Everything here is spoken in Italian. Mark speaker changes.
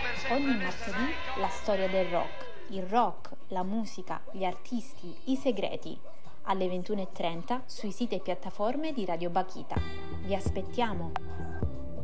Speaker 1: Ogni martedì la storia del rock, il rock, la musica, gli artisti, i segreti. Alle 21:30 sui siti e piattaforme di Radio Bakhita. Vi aspettiamo!